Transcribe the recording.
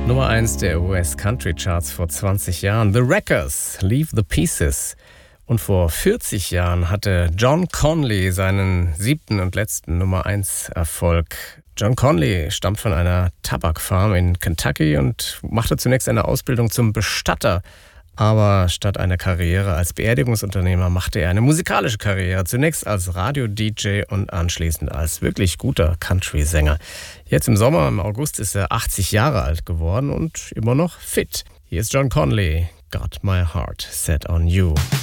Nummer 1 der US Country Charts vor 20 Jahren. The Wreckers, Leave the Pieces. Und vor 40 Jahren hatte John Conlee seinen 7. und letzten Nummer 1 Erfolg. John Conlee stammt von einer Tabakfarm in Kentucky und machte zunächst eine Ausbildung zum Bestatter. Aber statt einer Karriere als Beerdigungsunternehmer machte er eine musikalische Karriere. Zunächst als Radio-DJ und anschließend als wirklich guter Country-Sänger. Jetzt im Sommer, im August, ist er 80 Jahre alt geworden und immer noch fit. Hier ist John Conlee, Got My Heart Set on You.